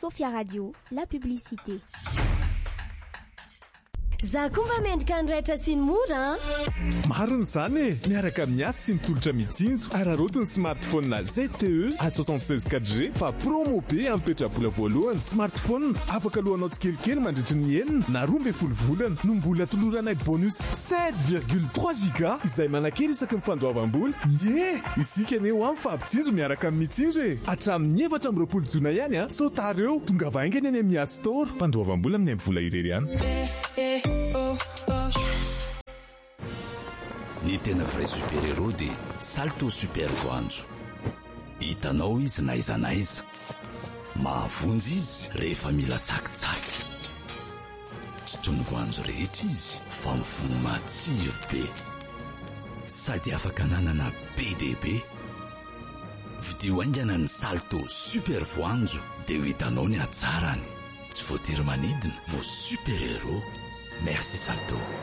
Sophia Radio, la publicité. Za komba mendrika andraitra sy ny mora mariny zany e miaraka amin'ny asy sy nitolotra mitsinjo ararotiny smartphone ZTE A76 4G fa promo be ampetrabola voalohany smartphone afaka lohanao tsikelikely mandritry ny enina na 12 volana no mbola toloranay bonus 7,3 giga izay manakely isaky ny fandoavam-bola isika aneo amin'ny fampitsinjo miaraka amin'ny mitsinjo e hatramin'ny 4 jona ihany a sotareo tonga vaingany any amin'ny App Store fandoavam-bola amin'ny vola irery ihany. Ny tena vrai super-héros dia Salto Super Voanjo. Hitanao izy na iza na iza. Mahavonjy izy rehefa mila tsakitsaky. Tsy toy ny voanjo rehetra izy fa mifono matsiro be. Sady afaka nanana be dia be. Vidio haingana ny Salto Super Voanjo dia ho hitanao ny hatsarany. Tsy voatery manidina vao super-héros. Merci Salto.